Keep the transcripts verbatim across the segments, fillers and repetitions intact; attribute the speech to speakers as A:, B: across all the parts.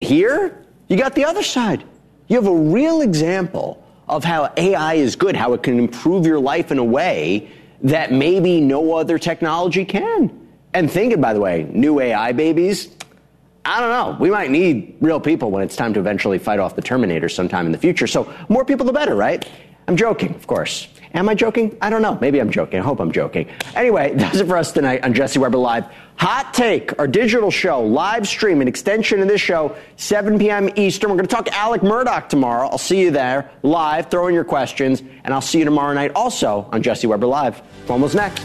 A: Here, you got the other side. You have a real example of how A I is good, how it can improve your life in a way that maybe no other technology can. And thinking, by the way, new A I babies, I don't know. We might need real people when it's time to eventually fight off the Terminator sometime in the future. So more people, the better, right? I'm joking, of course. Am I joking? I don't know. Maybe I'm joking. I hope I'm joking. Anyway, that's it for us tonight on Jesse Weber Live. Hot Take, our digital show, live stream, an extension of this show, seven p.m. Eastern. We're going to talk Alec Murdoch tomorrow. I'll see you there live. Throw in your questions. And I'll see you tomorrow night also on Jesse Weber Live. Cuomo's next.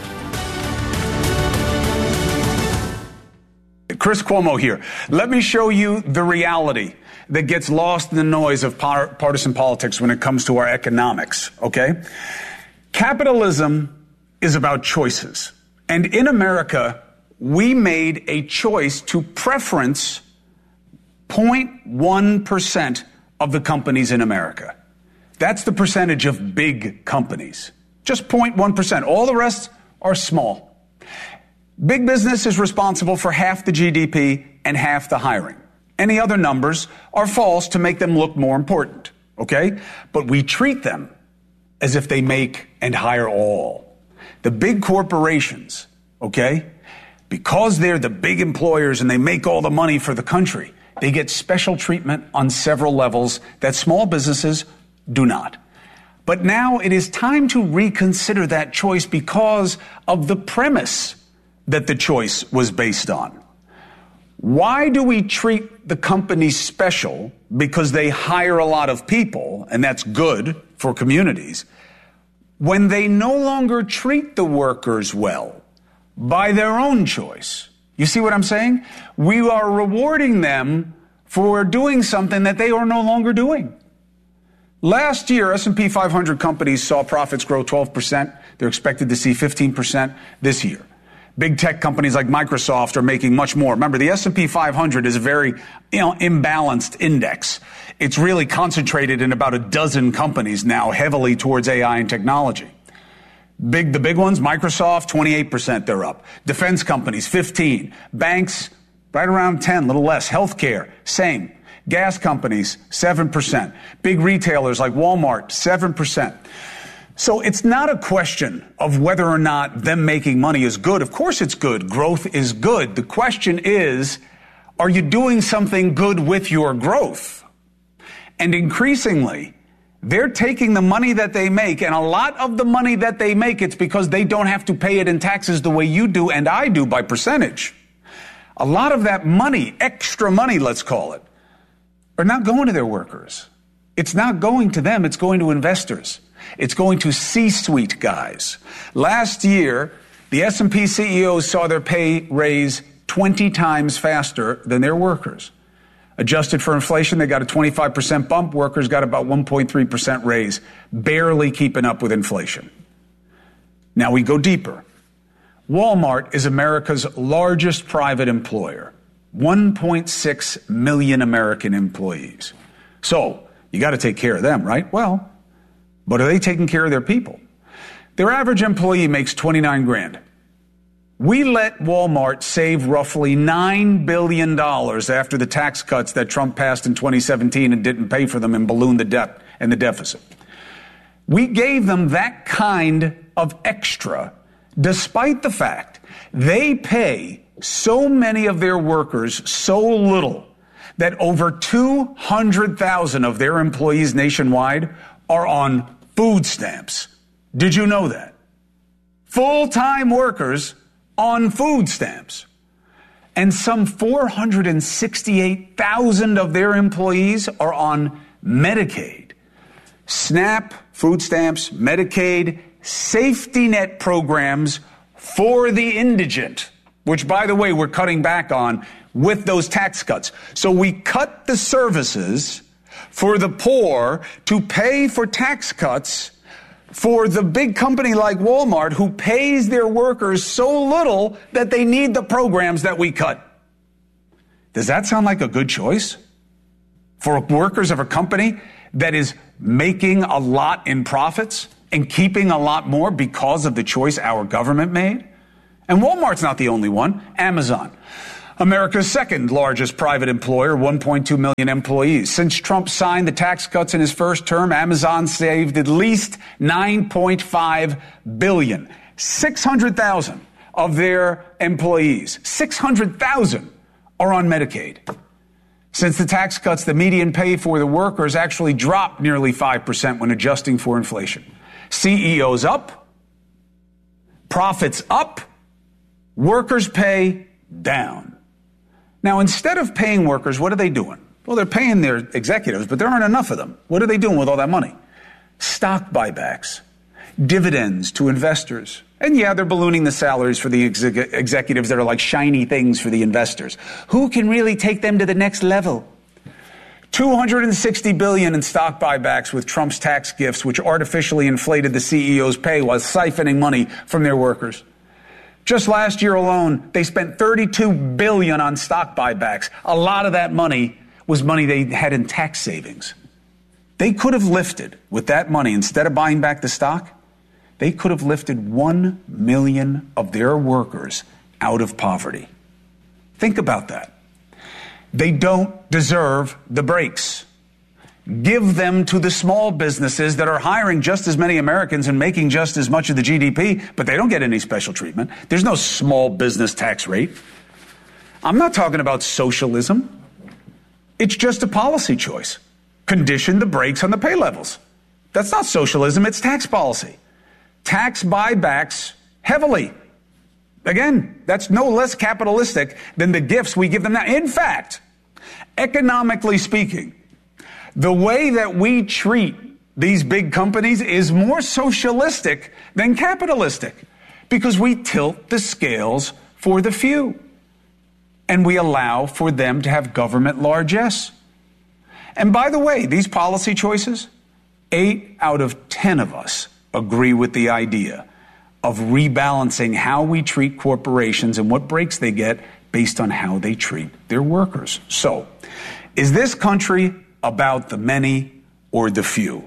B: Chris Cuomo here. Let me show you the reality that gets lost in the noise of par- partisan politics when it comes to our economics, okay? Capitalism is about choices. And in America, we made a choice to preference zero point one percent of the companies in America. That's the percentage of big companies. Just zero point one percent. All the rest are small. Big business is responsible for half the G D P and half the hiring. Any other numbers are false to make them look more important, okay? But we treat them as if they make and hire all. The big corporations, okay, because they're the big employers and they make all the money for the country, they get special treatment on several levels that small businesses do not. But now it is time to reconsider that choice because of the premise that the choice was based on. Why do we treat the companies special because they hire a lot of people, and that's good for communities, when they no longer treat the workers well by their own choice? You see what I'm saying? We are rewarding them for doing something that they are no longer doing. Last year, S and P five hundred companies saw profits grow twelve percent. They're expected to see fifteen percent this year. Big tech companies like Microsoft are making much more. Remember, the S and P five hundred is a very, you know, imbalanced index. It's really concentrated in about a dozen companies now, heavily towards A I and technology. Big, the big ones, Microsoft, twenty-eight percent they're up. Defense companies, fifteen. Banks, right around ten, a little less. Healthcare, same. Gas companies, seven percent. Big retailers like Walmart, seven percent. So it's not a question of whether or not them making money is good. Of course it's good. Growth is good. The question is, are you doing something good with your growth? And increasingly, they're taking the money that they make, and a lot of the money that they make, it's because they don't have to pay it in taxes the way you do and I do by percentage. A lot of that money, extra money, let's call it, are not going to their workers. It's not going to them. It's going to investors. It's going to C-suite guys. Last year, the S and P C E Os saw their pay raise twenty times faster than their workers. Adjusted for inflation, they got a twenty-five percent bump. Workers got about one point three percent raise, barely keeping up with inflation. Now we go deeper. Walmart is America's largest private employer, one point six million American employees. So you got to take care of them, right? Well, but are they taking care of their people? Their average employee makes twenty-nine grand. We let Walmart save roughly nine billion dollars after the tax cuts that Trump passed in twenty seventeen and didn't pay for them and ballooned the debt and the deficit. We gave them that kind of extra despite the fact they pay so many of their workers so little that over two hundred thousand of their employees nationwide are on food stamps. Did you know that? Full-time workers on food stamps. And some four hundred sixty-eight thousand of their employees are on Medicaid. SNAP, food stamps, Medicaid, safety net programs for the indigent, which, by the way, we're cutting back on with those tax cuts. So we cut the services for the poor to pay for tax cuts for the big company like Walmart, who pays their workers so little that they need the programs that we cut. Does that sound like a good choice for workers of a company that is making a lot in profits and keeping a lot more because of the choice our government made? And Walmart's not the only one. Amazon. America's second largest private employer, one point two million employees. Since Trump signed the tax cuts in his first term, Amazon saved at least nine point five billion dollars. six hundred thousand of their employees, six hundred thousand are on Medicaid. Since the tax cuts, the median pay for the workers actually dropped nearly five percent when adjusting for inflation. C E Os up, profits up, workers' pay down. Now, instead of paying workers, what are they doing? Well, they're paying their executives, but there aren't enough of them. What are they doing with all that money? Stock buybacks, dividends to investors. And yeah, they're ballooning the salaries for the exec- executives that are like shiny things for the investors. Who can really take them to the next level? two hundred sixty billion dollars in stock buybacks with Trump's tax gifts, which artificially inflated the C E O's pay while siphoning money from their workers. Just last year alone, they spent thirty-two billion dollars on stock buybacks. A lot of that money was money they had in tax savings. They could have lifted, with that money, instead of buying back the stock, they could have lifted one million of their workers out of poverty. Think about that. They don't deserve the breaks. Give them to the small businesses that are hiring just as many Americans and making just as much of the G D P, but they don't get any special treatment. There's no small business tax rate. I'm not talking about socialism. It's just a policy choice. Condition the brakes on the pay levels. That's not socialism, it's tax policy. Tax buybacks heavily. Again, that's no less capitalistic than the gifts we give them now. In fact, economically speaking, the way that we treat these big companies is more socialistic than capitalistic because we tilt the scales for the few and we allow for them to have government largesse. And by the way, these policy choices, eight out of ten of us agree with the idea of rebalancing how we treat corporations and what breaks they get based on how they treat their workers. So, is this country about the many or the few?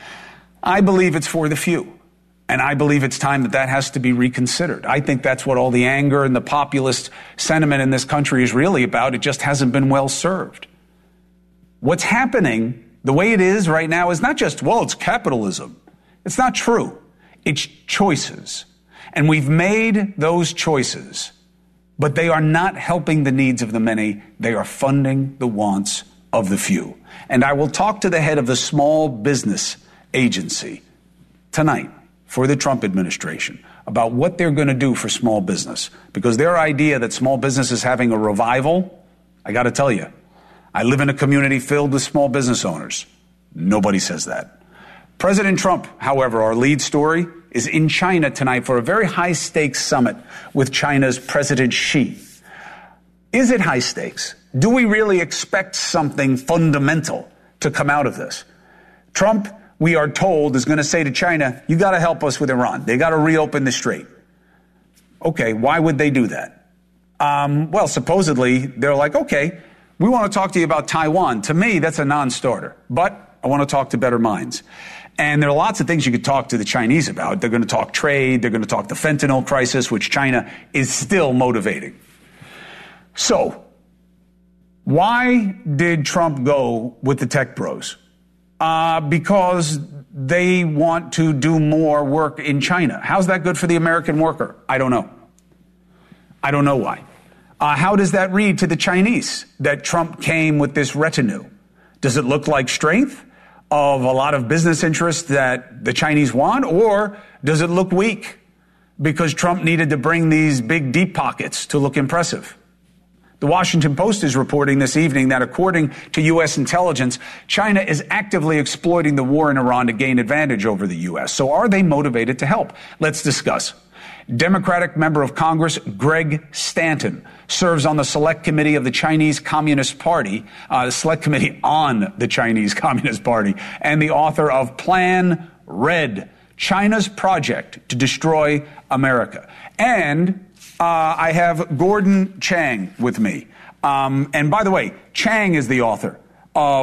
B: I believe it's for the few. And I believe it's time that that has to be reconsidered. I think that's what all the anger and the populist sentiment in this country is really about. It just hasn't been well served. What's happening, the way it is right now, is not just, well, it's capitalism. It's not true. It's choices. And we've made those choices, but they are not helping the needs of the many. They are funding the wants of the few. And I will talk to the head of the Small Business Agency tonight for the Trump administration about what they're going to do for small business. Because their idea that small business is having a revival, I got to tell you, I live in a community filled with small business owners. Nobody says that. President Trump, however, our lead story, is in China tonight for a very high-stakes summit with China's President Xi. Is it high stakes? Do we really expect something fundamental to come out of this? Trump, we are told, is going to say to China, you got to help us with Iran. They got to reopen the strait. Okay, why would they do that? Um, well, supposedly, they're like, okay, we want to talk to you about Taiwan. To me, that's a non-starter. But I want to talk to better minds. And there are lots of things you could talk to the Chinese about. They're going to talk trade. They're going to talk the fentanyl crisis, which China is still motivating. So, why did Trump go with the tech bros? Uh, because they want to do more work in China. How's that good for the American worker? I don't know. I don't know why. Uh, how does that read to the Chinese that Trump came with this retinue? Does it look like strength of a lot of business interests that the Chinese want, or does it look weak because Trump needed to bring these big deep pockets to look impressive? The Washington Post is reporting this evening that according to U S intelligence, China is actively exploiting the war in Iran to gain advantage over the U S. So are they motivated to help? Let's discuss. Democratic member of Congress Greg Stanton serves on the Select Committee of the Chinese Communist Party, uh, the Select Committee on the Chinese Communist Party, and the author of Plan Red, China's Project to Destroy America. And uh, I have Gordon Chang with me. Um, and by the way, Chang is the author of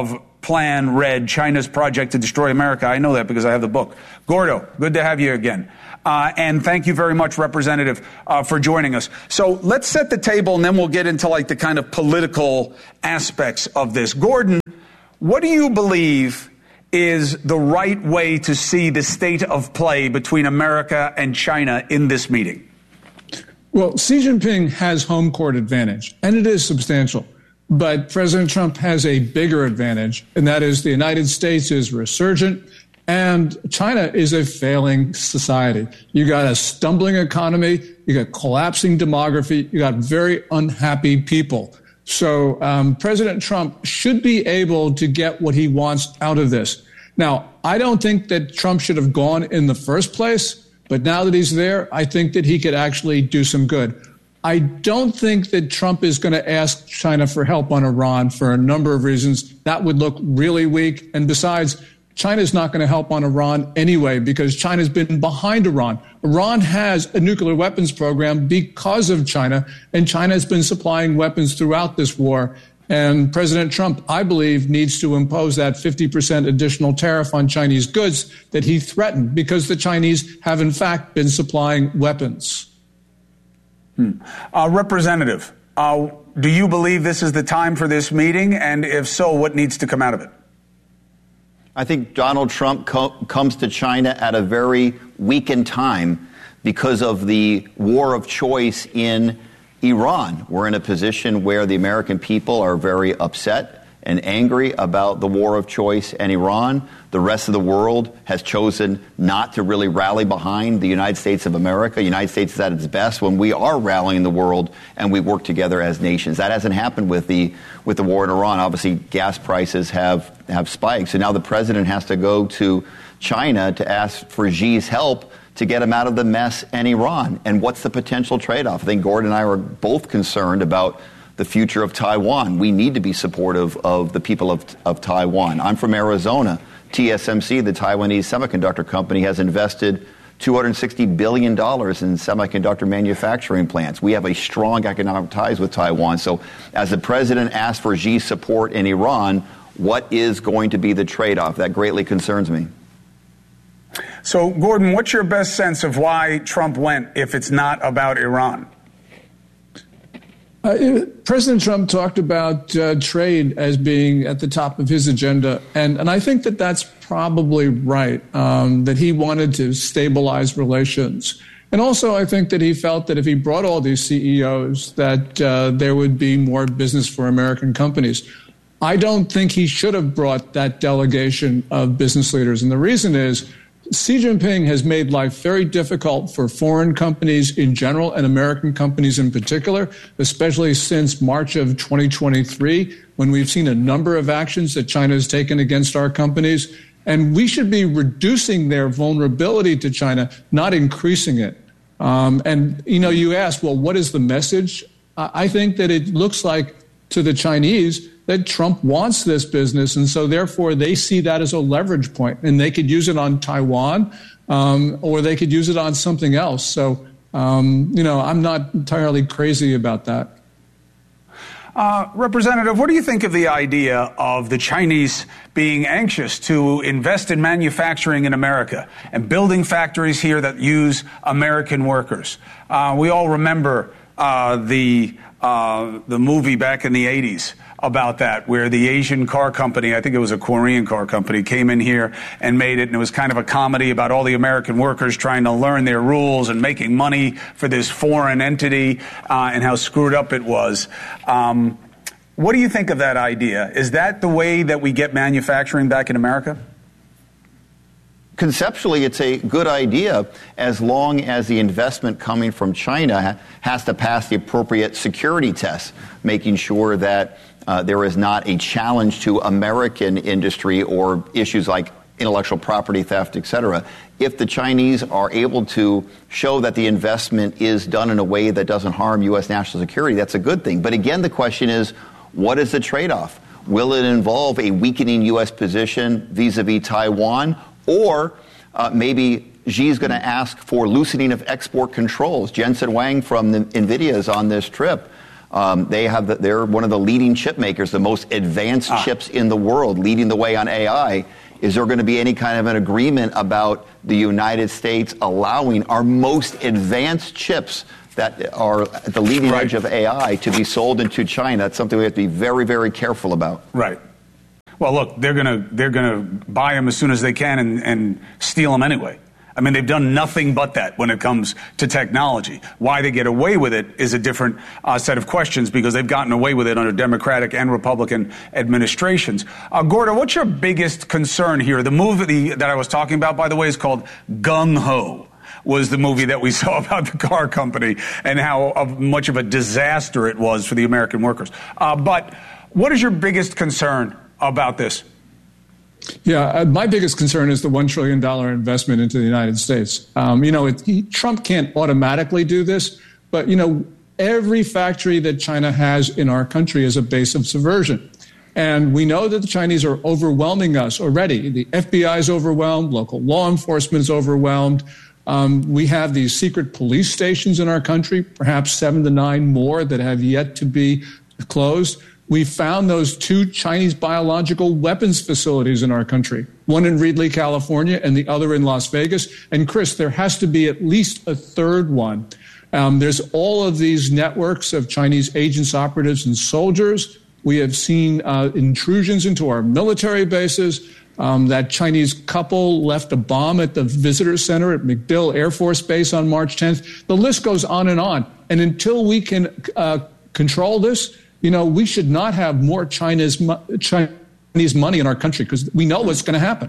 B: plan read, China's Project to Destroy America. I know that because I have the book. Gordo, good to have you again. Uh, and thank you very much, Representative, uh, for joining us. So let's set the table, and then we'll get into like the kind of political aspects of this. Gordon, what do you believe is the right way to see the state of play between America and China in this meeting?
C: Well, Xi Jinping has home court advantage, and it is substantial. But President Trump has a bigger advantage, and that is the United States is resurgent, and China is a failing society. You got a stumbling economy, you got collapsing demography, you got very unhappy people. So um, President Trump should be able to get what he wants out of this. Now, I don't think that Trump should have gone in the first place, but now that he's there, I think that he could actually do some good. I don't think that Trump is going to ask China for help on Iran for a number of reasons. That would look really weak. And besides, China's not going to help on Iran anyway because China's been behind Iran. Iran has a nuclear weapons program because of China, and China has been supplying weapons throughout this war. And President Trump, I believe, needs to impose that fifty percent additional tariff on Chinese goods that he threatened because the Chinese have, in fact, been supplying weapons.
B: Hmm. Uh, Representative, uh, do you believe this is the time for this meeting? And if so, what needs to come out of it?
D: I think Donald Trump co- comes to China at a very weakened time because of the war of choice in Iran. We're in a position where the American people are very upset and angry about the war of choice in Iran. The rest of the world has chosen not to really rally behind the United States of America. The United States is at its best when we are rallying the world and we work together as nations. That hasn't happened with the with the war in Iran. Obviously, gas prices have, have spiked. So now the president has to go to China to ask for Xi's help to get him out of the mess in Iran. And what's the potential trade-off? I think Gordon and I are both concerned about the future of Taiwan. We need to be supportive of the people of, of Taiwan. I'm from Arizona. T S M C, the Taiwanese semiconductor company, has invested two hundred sixty billion dollars in semiconductor manufacturing plants. We have a strong economic ties with Taiwan. So as the president asked for Xi's support in Iran, what is going to be the trade-off? That greatly concerns me.
B: So, Gordon, what's your best sense of why Trump went if it's not about Iran?
C: Uh, President Trump talked about uh, trade as being at the top of his agenda, and, and I think that that's probably right, um, that he wanted to stabilize relations. And also, I think that he felt that if he brought all these C E Os, that uh, there would be more business for American companies. I don't think he should have brought that delegation of business leaders, and the reason is Xi Jinping has made life very difficult for foreign companies in general and American companies in particular, especially since March of twenty twenty-three, when we've seen a number of actions that China has taken against our companies. And we should be reducing their vulnerability to China, not increasing it. Um, and, you know, you ask, well, what is the message? I think that it looks like to the Chinese that Trump wants this business, and so therefore they see that as a leverage point, and they could use it on Taiwan, um, or they could use it on something else. So, um, you know, I'm not entirely crazy about that.
B: Uh, Representative, what do you think of the idea of the Chinese being anxious to invest in manufacturing in America and building factories here that use American workers? Uh, we all remember uh, the uh, the movie back in the eighties about that, where the Asian car company, I think it was a Korean car company, came in here and made it, and it was kind of a comedy about all the American workers trying to learn their rules and making money for this foreign entity, uh, and how screwed up it was. Um, what do you think of that idea? Is that the way that we get manufacturing back in America?
D: Conceptually, it's a good idea as long as the investment coming from China has to pass the appropriate security tests, making sure that uh, there is not a challenge to American industry or issues like intellectual property theft, et cetera. If the Chinese are able to show that the investment is done in a way that doesn't harm U S national security, that's a good thing. But again, the question is, what is the trade-off? Will it involve a weakening U S position vis-a-vis Taiwan? Or uh, maybe Xi's going to ask for loosening of export controls. Jensen Huang from the NVIDIA is on this trip. Um, they have the, they're one of the leading chip makers, the most advanced ah. chips in the world, leading the way on A I. Is there going to be any kind of an agreement about the United States allowing our most advanced chips that are at the leading right. edge of A I to be sold into China? That's something we have to be very, very careful about.
B: Right. Well, look, they're going to they're going to buy them as soon as they can and, and steal them anyway. I mean, they've done nothing but that when it comes to technology. Why they get away with it is a different uh, set of questions, because they've gotten away with it under Democratic and Republican administrations. Uh, Gordo, what's your biggest concern here? The movie that I was talking about, by the way, is called Gung Ho. Was the movie that we saw about the car company and how uh, much of a disaster it was for the American workers. Uh, but what is your biggest concern about this?
C: Yeah, uh, my biggest concern is the one trillion dollars investment into the United States. Um, you know, it, he, Trump can't automatically do this, but, you know, every factory that China has in our country is a base of subversion. And we know that the Chinese are overwhelming us already. The F B I is overwhelmed. Local law enforcement is overwhelmed. Um, we have these secret police stations in our country, perhaps seven to nine more that have yet to be closed. We found those two Chinese biological weapons facilities in our country, one in Reedley, California, and the other in Las Vegas. And Chris, there has to be at least a third one. Um, there's all of these networks of Chinese agents, operatives, and soldiers. We have seen uh, intrusions into our military bases. Um, that Chinese couple left a bomb at the visitor center at MacDill Air Force Base on March tenth. The list goes on and on. And until we can uh, control this, you know, we should not have more China's, Chinese money in our country, because we know what's going to happen.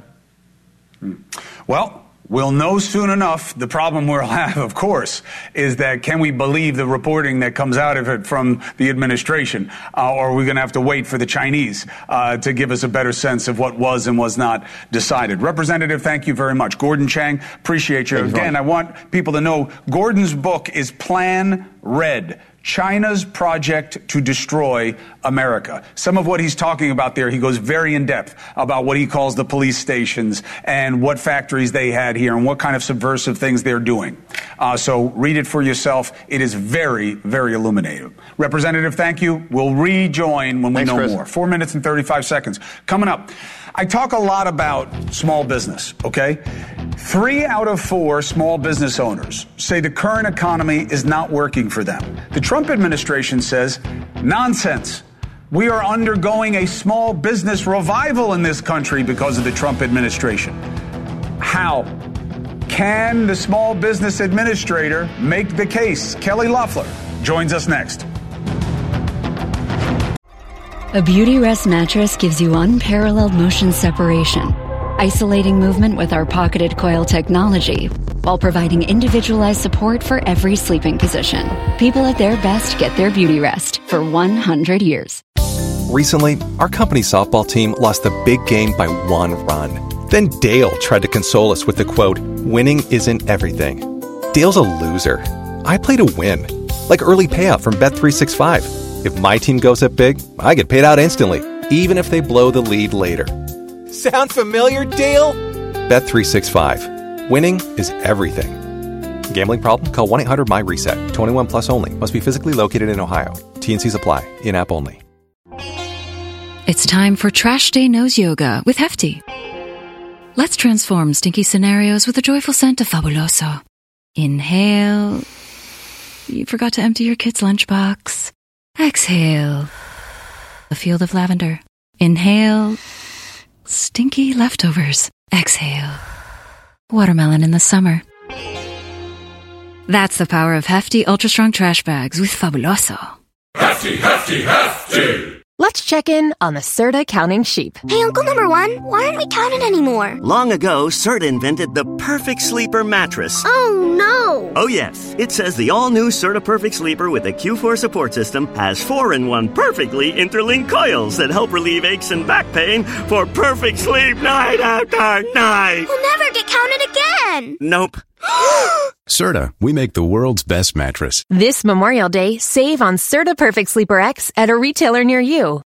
B: Well, we'll know soon enough. The problem we'll have, of course, is that can we believe the reporting that comes out of it from the administration, uh, or are we going to have to wait for the Chinese uh, to give us a better sense of what was and was not decided? Representative, thank you very much. Gordon Chang, appreciate you. Thanks, Again, Ron. I want people to know Gordon's book is Plan Red: China's Project to Destroy America. Some of what he's talking about there, he goes very in depth about what he calls the police stations and what factories they had here and what kind of subversive things they're doing. Uh, so read it for yourself. It is very, very illuminating. Representative, thank you. We'll rejoin when we
D: Thanks,
B: know
D: Chris.
B: more. Four minutes and thirty-five seconds. Coming up, I talk a lot about small business, okay? Three out of four small business owners say the current economy is not working for them. The Trump administration says, nonsense. We are undergoing a small business revival in this country because of the Trump administration. How? Can the small business administrator make the case? Kelly Loeffler joins us next.
E: A Beautyrest mattress gives you unparalleled motion separation, isolating movement with our pocketed coil technology, while providing individualized support for every sleeping position. People at their best get their Beautyrest for one hundred years.
F: Recently, our company's softball team lost the big game by one run. Then Dale tried to console us with the quote, "Winning isn't everything." Dale's a loser. I play to win, like early payout from Bet three sixty-five. If my team goes up big, I get paid out instantly, even if they blow the lead later. Sound familiar, Dale? Bet three sixty-five. Winning is everything. Gambling problem? Call one eight hundred M Y reset. twenty-one plus only. Must be physically located in Ohio. T and C's apply. In-app only.
G: It's time for Trash Day Nose Yoga with Hefty. Let's transform stinky scenarios with the joyful scent of Fabuloso. Inhale. You forgot to empty your kid's lunchbox. Exhale. A field of lavender. Inhale. Stinky leftovers. Exhale. Watermelon in the summer. That's the power of Hefty Ultra Strong Trash Bags with Fabuloso.
H: Hefty, Hefty, Hefty!
I: Let's check in on the Serta counting sheep.
J: Hey, Uncle Number One, why aren't we counting anymore?
K: Long ago, Serta invented the Perfect Sleeper mattress.
J: Oh, no!
K: Oh, yes. It says the all-new Serta Perfect Sleeper with a Q four support system has four in one perfectly interlinked coils that help relieve aches and back pain for perfect sleep night after night.
J: We'll never get counted again!
K: Nope.
H: Serta, we make the world's best mattress.
I: This Memorial Day, save on Serta Perfect Sleeper X at a retailer near you.